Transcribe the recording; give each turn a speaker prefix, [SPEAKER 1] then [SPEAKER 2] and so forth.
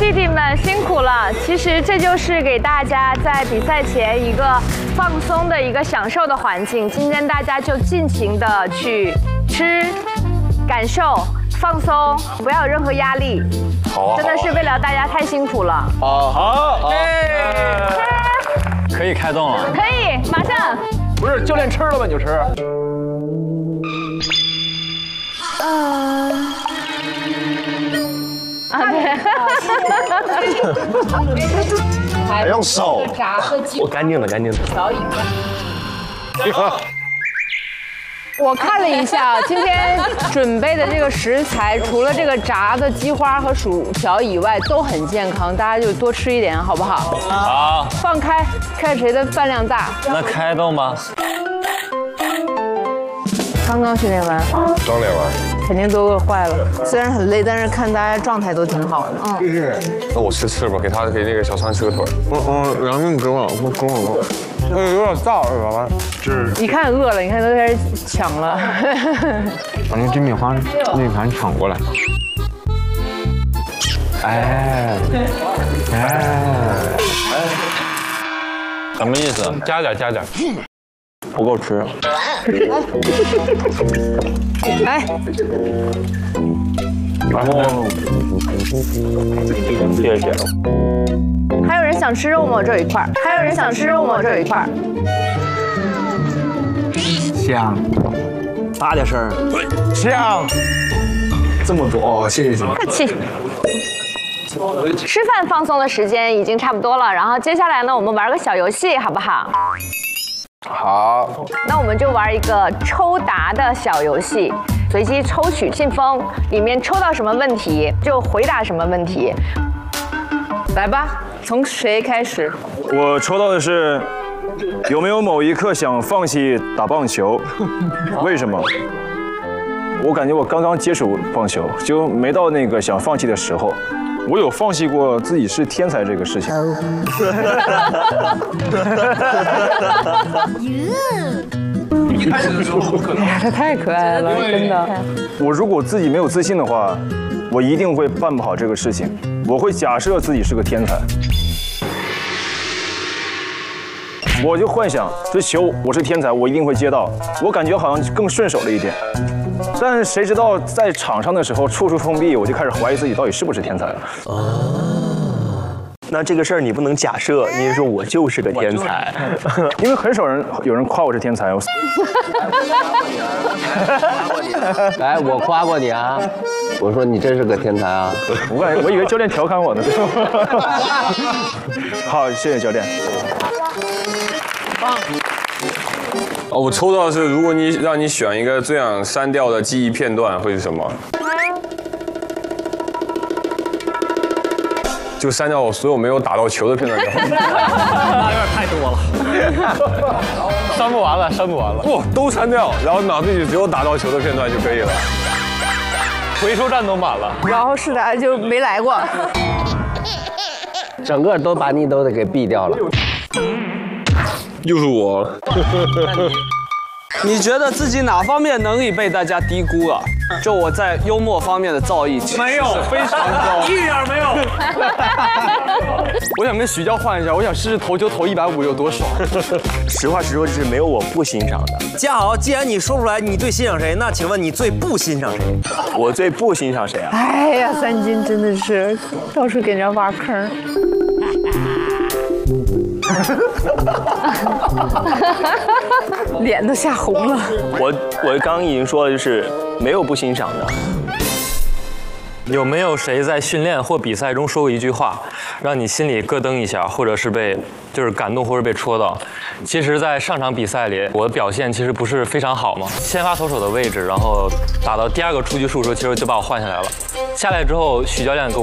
[SPEAKER 1] 弟弟们辛苦了。其实这就是给大家在比赛前一个放松的一个享受的环境。今天大家就尽情的去吃、感受、放松，不要有任何压力。
[SPEAKER 2] 好啊，
[SPEAKER 1] 真的是为了大家太辛苦了。
[SPEAKER 2] 好，可以开动了。
[SPEAKER 1] 可以，马上。
[SPEAKER 3] 不是教练吃了吗？你就吃。
[SPEAKER 1] 对。
[SPEAKER 4] 还用手？我干净了，干净了。
[SPEAKER 5] 我看了一下，今天准备的这个食材，除了这个炸的鸡花和薯条以外，都很健康，大家就多吃一点，好不好？
[SPEAKER 2] 好，
[SPEAKER 5] 放开，看谁的饭量大。
[SPEAKER 2] 那开动吧。
[SPEAKER 5] 刚刚训练完，
[SPEAKER 4] 刚练完，
[SPEAKER 5] 肯定都饿坏了。虽然很累，但是看大家状态都挺好的。
[SPEAKER 4] 那我吃吧，给那个小川吃个腿。然后给我，有点大，老板。
[SPEAKER 5] 一看饿了，你看都开始抢了。
[SPEAKER 6] 把那个金米花那盘抢过来。哎，
[SPEAKER 2] 什么意思？加点。
[SPEAKER 6] 不够吃。
[SPEAKER 5] 哎，
[SPEAKER 6] 谢谢。
[SPEAKER 1] 还有人想吃肉吗？这一块。还有人想吃肉吗？这一块。
[SPEAKER 6] 香，大点声。香，这么多哦，谢谢。
[SPEAKER 1] 客气。吃饭放松的时间已经差不多了，然后接下来呢，我们玩个小游戏，好不好？
[SPEAKER 4] 好。
[SPEAKER 1] 那我们就玩一个抽答的小游戏，随机抽取信封，里面抽到什么问题就回答什么问题。
[SPEAKER 5] 来吧，从谁开始？
[SPEAKER 7] 我抽到的是，有没有某一刻想放弃打棒球？为什么？我感觉我刚刚接触棒球，就没到那个想放弃的时候。我有放弃过自己是天才这个事情。
[SPEAKER 3] 一开始的时候不可能。
[SPEAKER 5] 哎呀，他太可爱了，真的。
[SPEAKER 7] 我如果自己没有自信的话，我一定会办不好这个事情。我会假设自己是个天才，我就幻想这球我是天才，我一定会接到。我感觉好像更顺手了一点。但是谁知道在场上的时候处处碰壁，我就开始怀疑自己到底是不是天才了。
[SPEAKER 4] 那这个事儿你不能假设，你说我就是个天才，
[SPEAKER 7] 因为很少有人夸我是天才。
[SPEAKER 6] 来，我夸过你啊，我说你真是个天才啊。
[SPEAKER 7] 我以为教练调侃我呢。好，谢谢教练。
[SPEAKER 8] 哦，我抽到的是，如果让你选一个最想删掉的记忆片段，会是什么？就删掉我所有没有打到球的片段就好。
[SPEAKER 2] 那有点太多了，删不完了。
[SPEAKER 8] 不，都删掉，然后脑子里只有打到球的片段就可以了。
[SPEAKER 2] 回收站都满了。
[SPEAKER 5] 然后是的，就没来过。
[SPEAKER 6] 整个都把你都得给毙掉了。
[SPEAKER 8] 又是我。
[SPEAKER 9] 你觉得自己哪方面能力被大家低估了？就我在幽默方面的造诣
[SPEAKER 2] 没有，
[SPEAKER 9] 非常高，
[SPEAKER 2] 一点没有。
[SPEAKER 9] 我想跟许教换一下，我想试试投球投150有多爽。
[SPEAKER 4] 实话实说，就是没有我不欣赏的。
[SPEAKER 10] 嘉豪，既然你说出来你最欣赏谁，那请问你最不欣赏谁？
[SPEAKER 4] 我最不欣赏谁啊？
[SPEAKER 5] 哎呀，三金真的是到处给人家挖坑。脸都吓红了。
[SPEAKER 4] 我刚刚已经说了，就是没有不欣赏的。
[SPEAKER 2] 有没有谁在训练或比赛中说过一句话，让你心里咯噔一下，或者是就是感动或者被戳到？其实，在上场比赛里，我的表现其实不是非常好嘛。先发投手的位置，然后打到第2个出局数的时候，其实就把我换下来了。下来之后，许教练跟